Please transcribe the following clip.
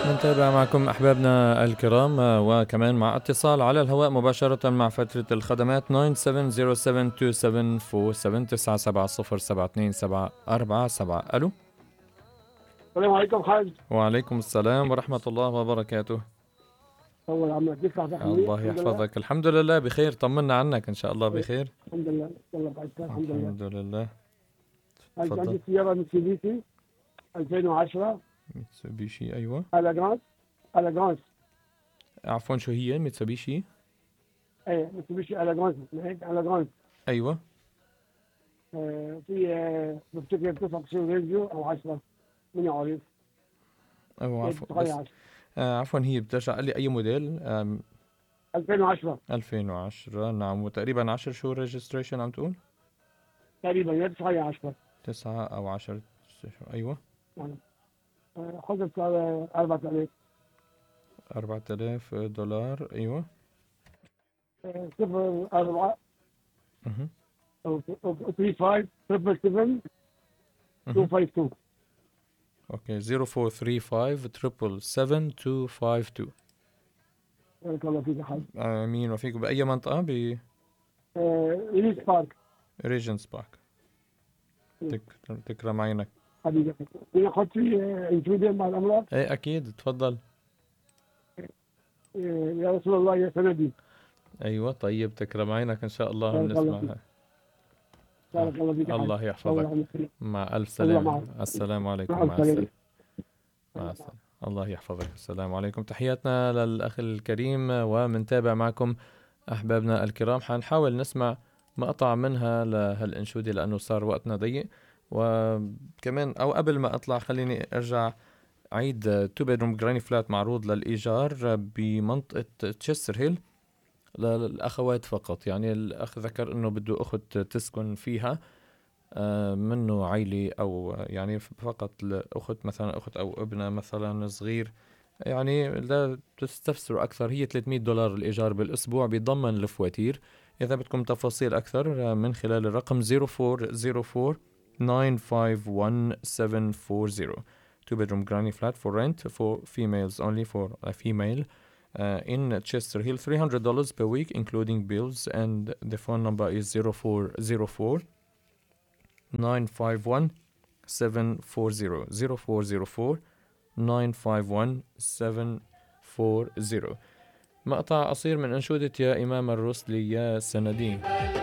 نتابع معكم أحبابنا الكرام وكمان مع اتصال على الهواء مباشرة مع فترة الخدمات 9707274797 ألو. السلام عليكم حاج. وعليكم السلام ورحمة الله وبركاته. أول عم كيف صحتك منيح؟ الله الحمد لله. يحفظك. الحمد لله بخير، طمنا عنك إن شاء الله بخير. الحمد لله يلا بعد الحمد لله. الحمد لله. حاج تفضل. عندي سيارة ميتسوبيشي 2010 ميتسوبيشي. أيوة. ألاجانس. عفوا، شو هي ميتسوبيشي؟ ايه ميتسوبيشي ألاجانس هيك ألاجانس. أيوة. في بفتكر 29 راديو أو 10 من عارف. أو عفوا بس 10 عفوا، هي بترجع قال لي أي موديل؟ 2010 2010. نعم. وتقريبا 10 شهور ريجستريشن عم تقول؟ تقريبا يا 9 يا 10 9 أو 10 شهور. أيوة. يعني. خلصت 4000 $4000. أيوة. 04 اها. أو 35 777 اها. 252. أوكي. 0435 777 252. بارك الله فيك يا حاج. مين وفيكم بأي منطقة؟ ريليز بارك. بريجنز بارك. تكرم عينك. حبيبي ناخد في انترودين بعد الأمراض. إيه أكيد، تفضل. يا رسول الله يا سندي. أيوة. طيب، تكرم عينك إن شاء الله بارك الله فيك. بنسمعها. بارك الله فيك يا حاج. الله يحفظك. مع ألف الله سلامة. معك. السلام عليكم. مع مع السلامة. السلامة. مع السلامة. الله يحفظك. السلام عليكم. تحياتنا للأخ الكريم ومنتابع معكم أحبابنا الكرام. حنحاول نسمع مقطع منها لهالأنشودة لأنه صار وقتنا ضيق. وكمان أو قبل ما أطلع خليني أرجع عيد 2 bedroom granny flat معروض للإيجار بمنطقة تشستر هيل للأخوات فقط. يعني الأخ ذكر أنه بده أخت تسكن فيها منه عيلة أو يعني فقط لأخت، مثلا أخت أو ابنة مثلا صغير. يعني لا تستفسروا أكثر، هي $300 الإيجار بالأسبوع بيضمن الفواتير. إذا بدكم تفاصيل أكثر من خلال الرقم 0404 951 740. 2 bedroom granny flat for rent for females only, for a female in Chester Hill. $300 per week including bills, and the phone number is 0404 951 740. 0404 951 740. مقطع قصير من أنشودة يا إمام الرسل يا سندي.